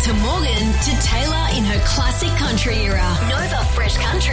to Morgan to Taylor in her classic country era. Nova Fresh Country.